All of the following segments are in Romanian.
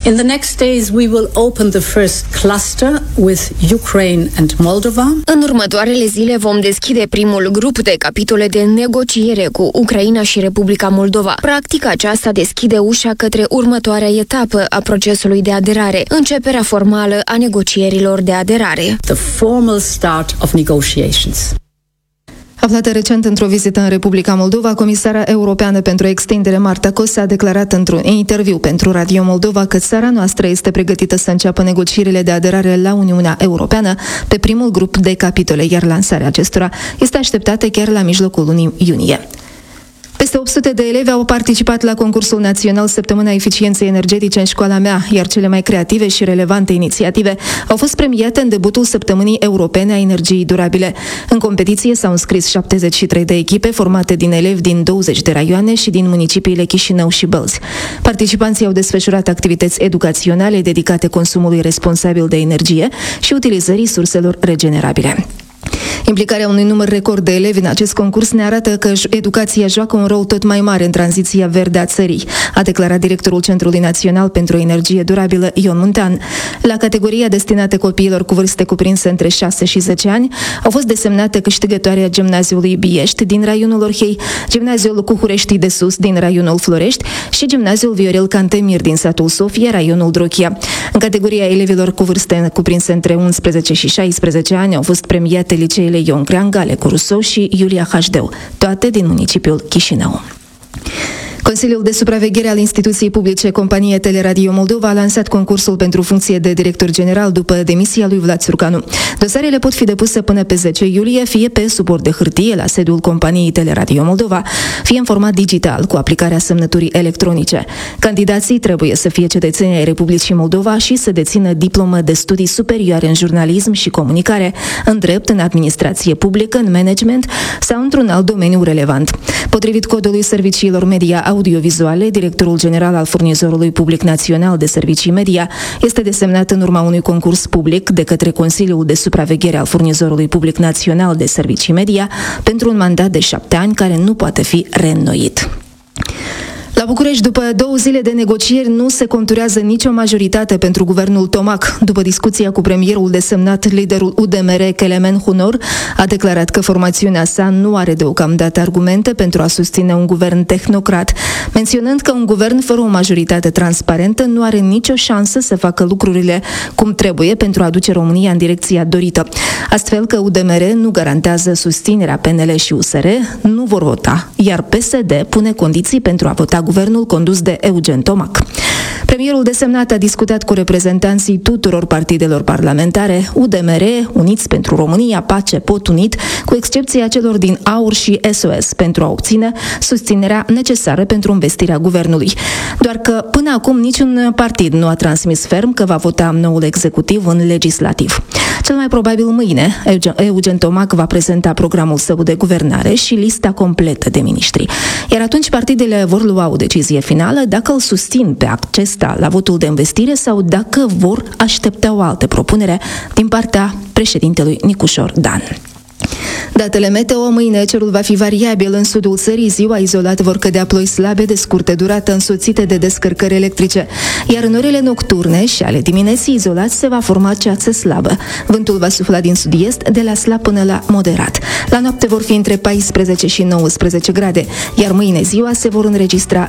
In the next days, we will open the first cluster with Ukraine and Moldova. În următoarele zile vom deschide primul grup de capitole de negociere cu Ucraina și Republica Moldova. Practic, aceasta deschide ușa către următoarea etapă a procesului de aderare, începerea formală a negocierilor de aderare. The formal start of negotiations. Aflată recent într-o vizită în Republica Moldova, Comisara Europeană pentru Extindere Marta Kos a declarat într-un interviu pentru Radio Moldova că țara noastră este pregătită să înceapă negocierile de aderare la Uniunea Europeană pe primul grup de capitole, iar lansarea acestora este așteptată chiar la mijlocul lunii iunie. Peste 800 de elevi au participat la concursul național Săptămâna Eficienței Energetice în școala mea, iar cele mai creative și relevante inițiative au fost premiate în debutul Săptămânii Europene a Energiei Durabile. În competiție s-au înscris 73 de echipe formate din elevi din 20 de raioane și din municipiile Chișinău și Bălți. Participanții au desfășurat activități educaționale dedicate consumului responsabil de energie și utilizării surselor regenerabile. Implicarea unui număr record de elevi în acest concurs ne arată că educația joacă un rol tot mai mare în tranziția verde a țării, a declarat directorul Centrului Național pentru Energie Durabilă, Ion Muntean. La categoria destinată copiilor cu vârste cuprinse între 6 și 10 ani, au fost desemnate câștigătoarea Gimnaziului Biești din raionul Orhei, Gimnaziul Cuhurești de Sus din raionul Florești și Gimnaziul Viorel Cantemir din satul Sofia, raionul Drochia. În categoria elevilor cu vârste cuprinse între 11 și 16 ani au fost premiate liceele Ion Creang, Alecu Rusou și Iulia Hașdeu, toate din municipiul Chișinău. Consiliul de Supraveghere al Instituției Publice Companie Teleradio Moldova a lansat concursul pentru funcție de director general după demisia lui Vlad Țurcanu. Dosarele pot fi depuse până pe 10 iulie, fie pe suport de hârtie la sediul companiei Teleradio Moldova, fie în format digital cu aplicarea semnăturii electronice. Candidații trebuie să fie cetățeni ai Republicii Moldova și să dețină diplomă de studii superioare în jurnalism și comunicare, în drept, în administrație publică, în management sau într-un alt domeniu relevant. Potrivit codului serviciilor media audiovizuale, directorul general al Furnizorului Public Național de Servicii Media este desemnat în urma unui concurs public de către Consiliul de Supraveghere al Furnizorului Public Național de Servicii Media pentru un mandat de 7 ani care nu poate fi reînnoit. La București, după 2 zile de negocieri, nu se conturează nicio majoritate pentru guvernul Tomac. După discuția cu premierul desemnat, liderul UDMR, Kelemen Hunor, a declarat că formațiunea sa nu are deocamdată argumente pentru a susține un guvern tehnocrat, menționând că un guvern fără o majoritate transparentă nu are nicio șansă să facă lucrurile cum trebuie pentru a aduce România în direcția dorită. Astfel că UDMR nu garantează susținerea PNL și USR, nu vor vota, iar PSD pune condiții pentru a vota guvernul condus de Eugen Tomac. Premierul desemnat a discutat cu reprezentanții tuturor partidelor parlamentare, UDMR, Uniți pentru România, Pace, Pot Unit, cu excepția celor din AUR și SOS, pentru a obține susținerea necesară pentru investirea guvernului. Doar că până acum niciun partid nu a transmis ferm că va vota noul executiv în legislativ. Cel mai probabil mâine, Eugen Tomac va prezenta programul său de guvernare și lista completă de miniștri. Iar atunci partidele vor lua o decizie finală dacă îl susțin pe acesta la votul de investire sau dacă vor aștepta o altă propunere din partea președintelui Nicușor Dan. Datele meteo: mâine cerul va fi variabil în sudul țării, ziua izolat vor cădea ploi slabe de scurtă durată însoțite de descărcări electrice, iar în orele nocturne și ale dimineții izolat se va forma ceață slabă. Vântul va sufla din sud-est de la slab până la moderat. La noapte vor fi între 14 și 19 grade, iar mâine ziua se vor înregistra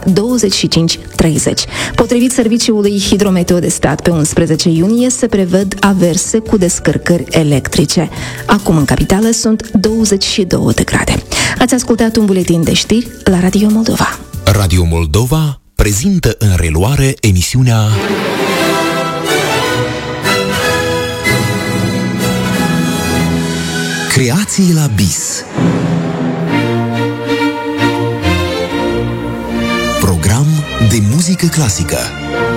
25-30. Potrivit Serviciului Hidrometeo de Stat, pe 11 iunie se prevăd averse cu descărcări electrice. Acum în capitală sunt 22 de grade. Ați ascultat un buletin de știri la Radio Moldova. Radio Moldova prezintă în reluare emisiunea Creații la BIS. Program de muzică clasică.